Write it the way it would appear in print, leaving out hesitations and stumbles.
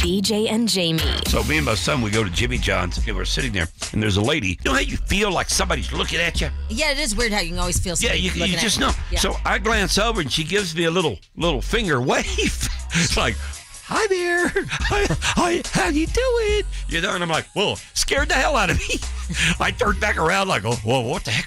BJ and Jamie. So me and my son, we go to Jimmy John's, and we're sitting there, and there's a lady. You know how you feel like somebody's looking at you? Yeah, it is weird how you can always feel somebody You looking just at know. Yeah. So I glance over, and she gives me a little finger wave. It's like, hi there. Hi, how you doing? You know, and I'm like, whoa, scared the hell out of me. I turned back around like, oh, whoa, what the heck